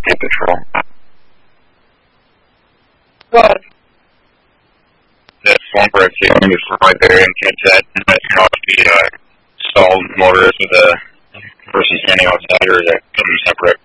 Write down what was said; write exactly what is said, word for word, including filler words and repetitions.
State Patrol. What? The swamp break ceiling is right there in Kitsap, and that's off the uh, stalled motorist with a person standing outside, or is that something separate?